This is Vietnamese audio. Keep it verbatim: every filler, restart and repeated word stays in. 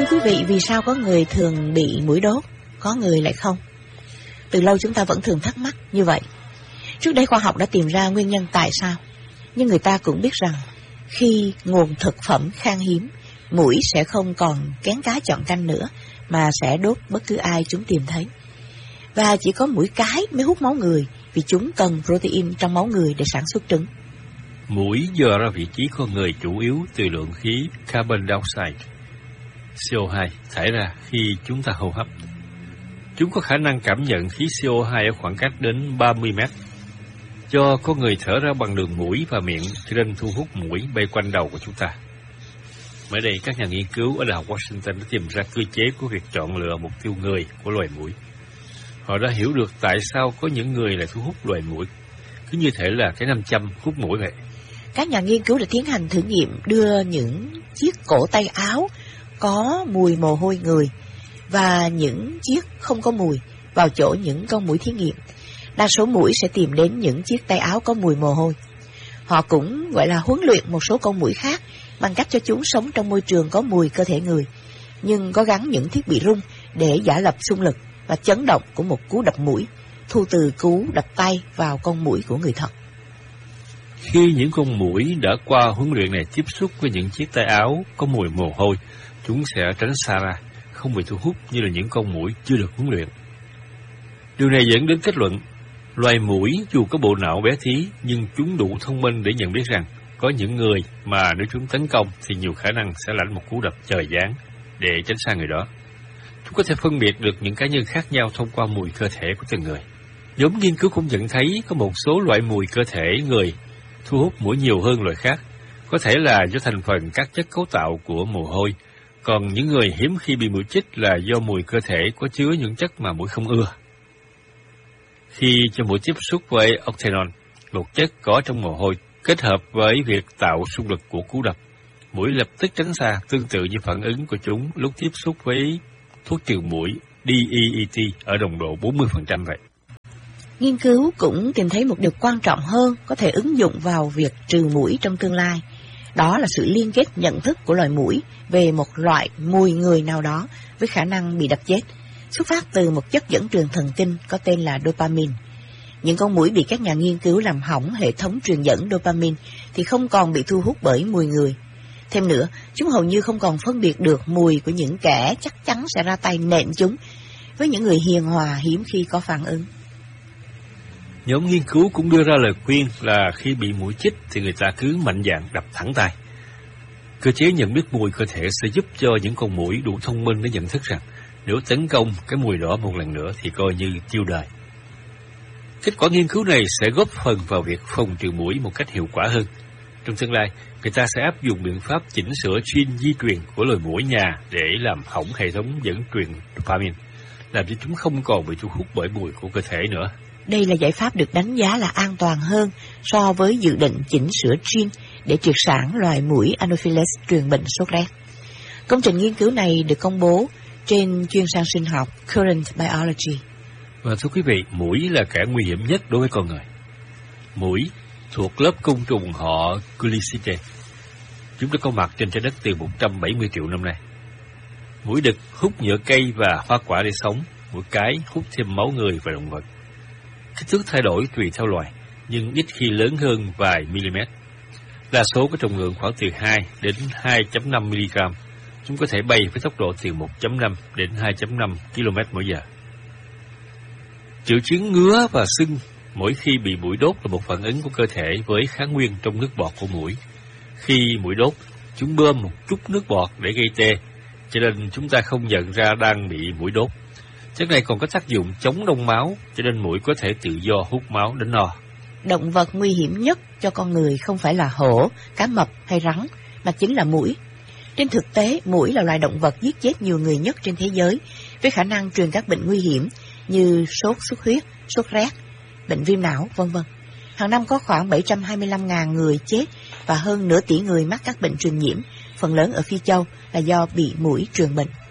Thưa quý vị, vì sao có người thường bị muỗi đốt, có người lại không? Từ lâu chúng ta vẫn thường thắc mắc như vậy. Trước đây khoa học đã tìm ra nguyên nhân tại sao, nhưng người ta cũng biết rằng khi nguồn thực phẩm khan hiếm, muỗi sẽ không còn kén cá chọn canh nữa, mà sẽ đốt bất cứ ai chúng tìm thấy. Và chỉ có muỗi cái mới hút máu người, vì chúng cần protein trong máu người để sản xuất trứng. Muỗi dò ra vị trí con người chủ yếu từ lượng khí carbon dioxide, xê o hai, thải ra khi chúng ta hô hấp. Chúng có khả năng cảm nhận khí xê o hai ở khoảng cách đến ba mươi mét. Do có người thở ra bằng đường mũi và miệng, cho nên thu hút muỗi bay quanh đầu của chúng ta. Mới đây, các nhà nghiên cứu ở Đại học Washington đã tìm ra cơ chế của việc chọn lựa mục tiêu người của loài muỗi. Họ đã hiểu được tại sao có những người lại thu hút loài muỗi, cứ như thể là cái nam châm hút muỗi vậy. Các nhà nghiên cứu đã tiến hành thử nghiệm đưa những chiếc cổ tay áo có mùi mồ hôi người và những chiếc không có mùi vào chỗ những con muỗi thí nghiệm. Đa số muỗi sẽ tìm đến những chiếc tay áo có mùi mồ hôi. Họ cũng gọi là huấn luyện một số con muỗi khác bằng cách cho chúng sống trong môi trường có mùi cơ thể người, nhưng có gắn những thiết bị rung để giả lập xung lực và chấn động của một cú đập muỗi, thu từ cú đập tay vào con muỗi của người thật. Khi những con muỗi đã qua huấn luyện này tiếp xúc với những chiếc tay áo có mùi mồ hôi, chúng sẽ tránh xa ra, không bị thu hút như là những con muỗi chưa được huấn luyện. Điều này dẫn đến kết luận, loài muỗi dù có bộ não bé tí, nhưng chúng đủ thông minh để nhận biết rằng có những người mà nếu chúng tấn công thì nhiều khả năng sẽ lãnh một cú đập trời giáng để tránh xa người đó. Chúng có thể phân biệt được những cá nhân khác nhau thông qua mùi cơ thể của từng người. Nhóm nghiên cứu cũng nhận thấy có một số loại mùi cơ thể người thu hút muỗi nhiều hơn loại khác, có thể là do thành phần các chất cấu tạo của mồ hôi, còn những người hiếm khi bị muỗi chích là do mùi cơ thể có chứa những chất mà muỗi không ưa. Khi cho muỗi tiếp xúc với octanol, một chất có trong mồ hôi, kết hợp với việc tạo xung lực của cú đập, muỗi lập tức tránh xa, tương tự như phản ứng của chúng lúc tiếp xúc với thuốc trừ muỗi đê e e tê ở nồng độ bốn mươi phần trăm vậy. Nghiên cứu cũng tìm thấy một điều quan trọng hơn có thể ứng dụng vào việc trừ muỗi trong tương lai. Đó là sự liên kết nhận thức của loài muỗi về một loại mùi người nào đó với khả năng bị đập chết, xuất phát từ một chất dẫn truyền thần kinh có tên là dopamine. Những con muỗi bị các nhà nghiên cứu làm hỏng hệ thống truyền dẫn dopamine thì không còn bị thu hút bởi mùi người. Thêm nữa, chúng hầu như không còn phân biệt được mùi của những kẻ chắc chắn sẽ ra tay nện chúng, với những người hiền hòa hiếm khi có phản ứng. Nhóm nghiên cứu cũng đưa ra lời khuyên là khi bị muỗi chích thì người ta cứ mạnh dạn đập thẳng tay. Cơ chế nhận biết mùi cơ thể sẽ giúp cho những con muỗi đủ thông minh để nhận thức rằng nếu tấn công cái mùi đó một lần nữa thì coi như tiêu đời. Kết quả nghiên cứu này sẽ góp phần vào việc phòng trừ muỗi một cách hiệu quả hơn. Trong tương lai, người ta sẽ áp dụng biện pháp chỉnh sửa gene di truyền của loài muỗi nhà để làm hỏng hệ thống dẫn truyền dopamine, làm cho chúng không còn bị thu hút bởi mùi của cơ thể nữa. Đây là giải pháp được đánh giá là an toàn hơn so với dự định chỉnh sửa gene để triệt sản loài muỗi Anopheles truyền bệnh sốt rét. Công trình nghiên cứu này được công bố trên chuyên san sinh học Current Biology. Và thưa quý vị, muỗi là kẻ nguy hiểm nhất đối với con người. Muỗi thuộc lớp côn trùng họ Culicidae. Chúng đã có mặt trên trái đất từ một trăm bảy mươi triệu năm nay. Muỗi đực hút nhựa cây và hoa quả để sống, muỗi cái hút thêm máu người và động vật. Kích thước thay đổi tùy theo loài, nhưng ít khi lớn hơn vài mm. Đa số có trọng lượng khoảng từ hai đến hai phẩy năm mi-li-gam. Chúng có thể bay với tốc độ từ một phẩy năm đến hai phẩy năm ki-lô-mét mỗi giờ. Triệu chứng ngứa và sưng mỗi khi bị muỗi đốt là một phản ứng của cơ thể với kháng nguyên trong nước bọt của muỗi. Khi muỗi đốt, chúng bơm một chút nước bọt để gây tê, cho nên chúng ta không nhận ra đang bị muỗi đốt. Chất này còn có tác dụng chống đông máu, cho nên muỗi có thể tự do hút máu đến no. Động vật nguy hiểm nhất cho con người không phải là hổ, cá mập hay rắn, mà chính là muỗi. Trên thực tế, muỗi là loài động vật giết chết nhiều người nhất trên thế giới, với khả năng truyền các bệnh nguy hiểm như sốt xuất huyết, sốt rét, bệnh viêm não, vân vân. Hàng năm có khoảng bảy trăm hai mươi lăm nghìn người chết và hơn nửa tỷ người mắc các bệnh truyền nhiễm, phần lớn ở Phi Châu là do bị muỗi truyền bệnh.